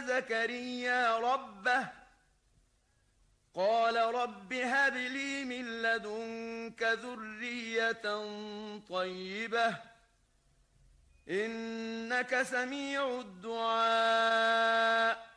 زكريا ربه قال رب هب لي من لدنك ذرية طيبة إنك سميع الدعاء